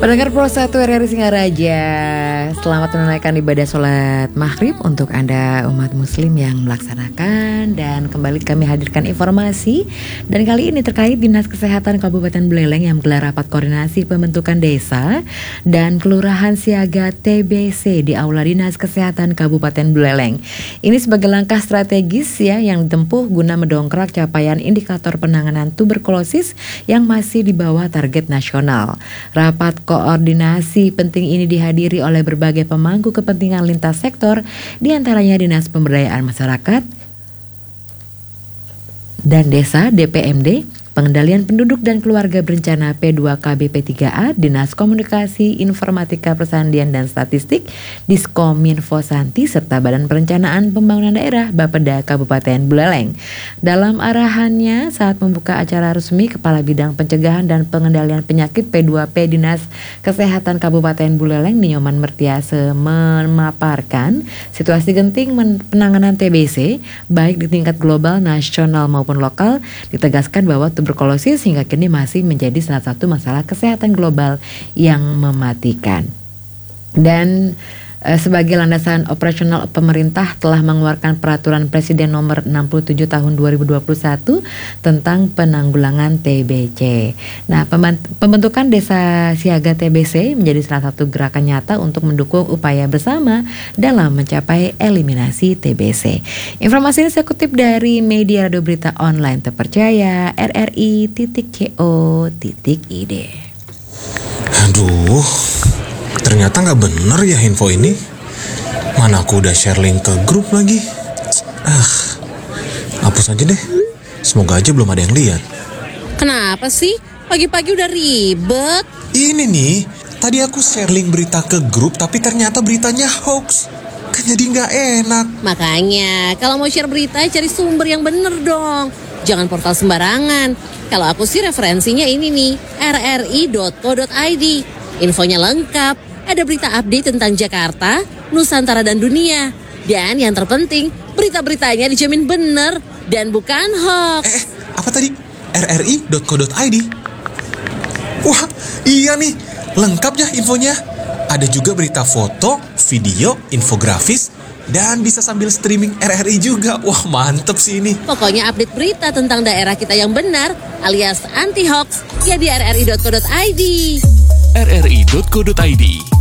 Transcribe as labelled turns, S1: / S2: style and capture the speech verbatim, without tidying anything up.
S1: Pendengar Pro satu R R I Singaraja, selamat menunaikan ibadah sholat maghrib untuk Anda umat muslim yang melaksanakan. Dan kembali kami hadirkan informasi. Dan kali ini terkait Dinas Kesehatan Kabupaten Buleleng yang menggelar rapat koordinasi pembentukan desa dan kelurahan siaga T B C di Aula Dinas Kesehatan Kabupaten Buleleng. Ini sebagai langkah strategis ya yang ditempuh guna mendongkrak capaian indikator penanganan tuberkulosis yang masih di bawah target nasional. Rapat koordinasi penting ini dihadiri oleh berbagai pemangku kepentingan lintas sektor, diantaranya Dinas Pemberdayaan Masyarakat dan Desa D P M D, Pengendalian Penduduk dan Keluarga Berencana P dua K B P tiga A, Dinas Komunikasi Informatika Persandian dan Statistik, Diskominfo Santi, serta Badan Perencanaan Pembangunan Daerah Bapeda Kabupaten Buleleng. Dalam arahannya saat membuka acara resmi, Kepala Bidang Pencegahan dan Pengendalian Penyakit P dua P Dinas Kesehatan Kabupaten Buleleng, Ninyoman Mertiase, memaparkan situasi genting penanganan T B C baik di tingkat global, nasional maupun lokal. Ditegaskan bahwa tuberkulosis hingga kini masih menjadi salah satu masalah kesehatan global yang mematikan. Dan e, sebagai landasan operasional, pemerintah telah mengeluarkan peraturan Presiden nomor enam puluh tujuh tahun dua ribu dua puluh satu tentang penanggulangan T B C. Nah, pembentukan Desa Siaga T B C menjadi salah satu gerakan nyata untuk mendukung upaya bersama dalam mencapai eliminasi T B C. Informasi ini saya kutip dari media radio berita online terpercaya R R I titik co titik I D.
S2: Aduh, ternyata nggak bener ya info ini. Mana aku udah share link ke grup lagi. Ah, hapus aja deh. Semoga aja belum ada yang lihat.
S3: Kenapa sih? Pagi-pagi udah ribet.
S2: Ini nih, tadi aku share link berita ke grup, tapi ternyata beritanya hoax. Kan jadi nggak enak.
S3: Makanya, kalau mau share berita, cari sumber yang bener dong. Jangan portal sembarangan. Kalau aku sih referensinya ini nih, r r i dot co dot i d. Infonya lengkap. Ada berita update tentang Jakarta, Nusantara dan dunia. Dan yang terpenting, berita-beritanya dijamin bener dan bukan hoax.
S2: Eh, apa tadi? r r i dot co dot i d. Wah, iya nih. Lengkap ya infonya. Ada juga berita foto, video, infografis, dan bisa sambil streaming R R I juga. Wah, mantep sih ini.
S3: Pokoknya update berita tentang daerah kita yang benar alias anti hoax ya di r r i dot co dot i d.
S4: r r i dot co dot i d